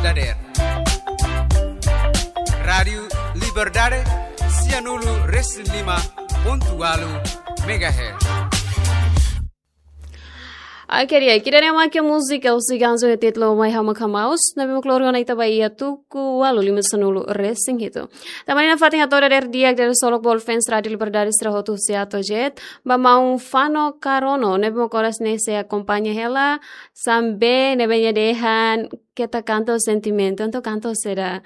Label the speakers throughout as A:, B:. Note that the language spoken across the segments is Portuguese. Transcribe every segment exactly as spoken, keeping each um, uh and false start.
A: verdadeira. Rádio Liberdade, Cianulu Reslima ponto alu megahertz.
B: Akhirnya, kita nama ke musik au siganzo e titlo mai hama kamaus, nabi makloro na itabaya tuku walu lima sanulu racing itu. Tamani na fatin hatora der dia der solok ball fans Radio Liberdade strahotu seato jet, ba mau fano karono, nabi makoras ne se acompanha ela, sambe nabi nya dehan kita canto sentimento, então canto será.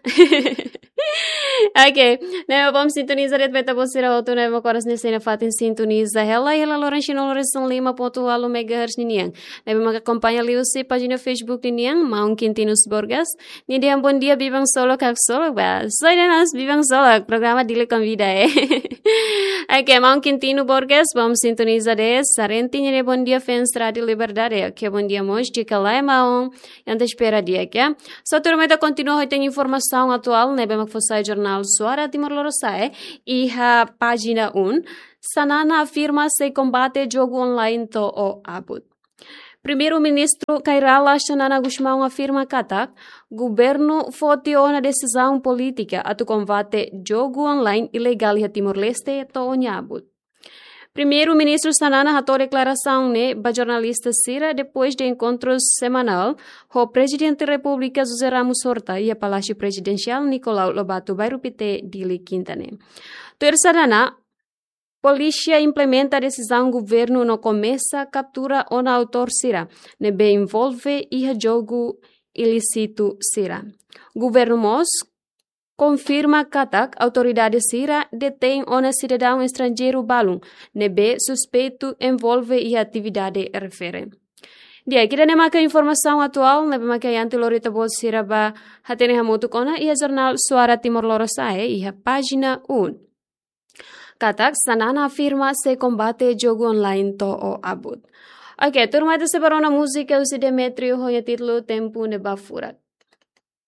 B: Ok, né, vamos sintonizar et beta vocês auto né, meu coração nesse na fatin sintoniza ela e ela Laurentino Lorenzo Lima ponto alu megahertz niniang. Né, me acompanha ali o página Facebook niniang, Maung Quintinos Borgas. Ni dia bom dia bibang solo kak solo ba. Soy de nós bibang solo, programa dile convida eh. Ok, Maung Quintino Borgas, vamos sintonizar esse. Sarentinha de bom dia fans Radio Liberdade. Ok, bom dia moço, dica lá é Maung. Anda espera dia, ok? Só turma da continua hoje tem informação atual, né, bem que sai jornal Suara Timor-Leste e a página um, Sanana afirma se combate jogo online to o abut. Primeiro-ministro Kairala Sanana Gusmão afirma que governo votou na decisão política a combate jogo online ilegal em Timor-Leste to o abut. Primeiro-ministro Sanana hatou declaração né para jornalista Sira depois de encontro semanal com o presidente da República José Ramos Horta e a Palácio Presidencial Nicolau Lobato Bairupite Dili Quintana. Ter Sanana, polícia implementa a decisão governo no começa a captura o autor Sira, ne bem envolve e jogo ilícito Sira. Governo Mos confirma que a autoridade Sira detém um cidadão estrangeiro balum, nebe suspeito envolve e atividade refere. Dia kita nema ke informação atual, nebe make yanti lorita bol Sira ba hatene hamutu kona e jornal Suara Timor-Leste e a página um. Katak Sanana afirma se combate jogo online to o abut. Ok, turma de separou na música o Demetrio hoia título Tempo ne Bafurat.